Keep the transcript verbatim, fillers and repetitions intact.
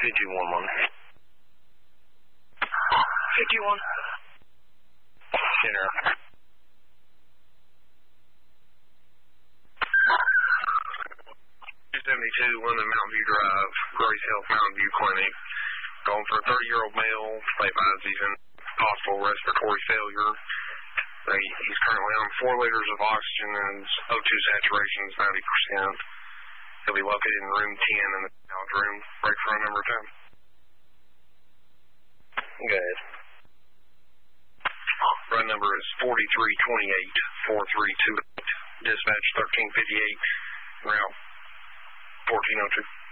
fifty-one. fifty-one. Center. two seventy-two, London Mountain View Drive, Grace Health Mountain View Clinic. Going for a thirty-year-old male. They advise he's in possible respiratory failure. They, he's currently on four liters of oxygen and his O two saturation is ninety percent. He'll be located in room ten in the couch room. Break for number ten. Good. Run number is forty-three twenty-eight, four three two eight. Dispatch thirteen fifty-eight, route fourteen oh two.